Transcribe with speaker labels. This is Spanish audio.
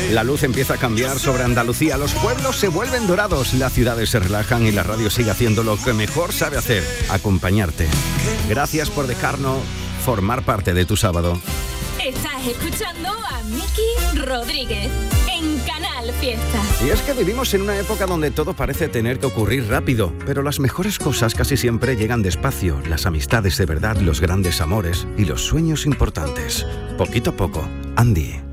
Speaker 1: La luz empieza a cambiar sobre Andalucía, los pueblos se vuelven dorados, las ciudades se relajan y la radio sigue haciendo lo que mejor sabe hacer, acompañarte. Gracias por dejarnos formar parte de tu sábado.
Speaker 2: Estás escuchando a Miki Rodríguez en Canal Fiesta.
Speaker 1: Y es que vivimos en una época donde todo parece tener que ocurrir rápido, pero las mejores cosas casi siempre llegan despacio, las amistades de verdad, los grandes amores y los sueños importantes. Poquito a poco, Andy.